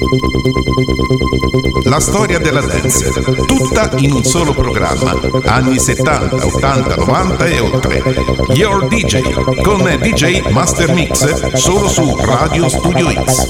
La storia della dance, tutta in un solo programma, anni 70, 80, 90 e oltre. Your DJ, con DJ Master Mix, solo su Radio Studio X.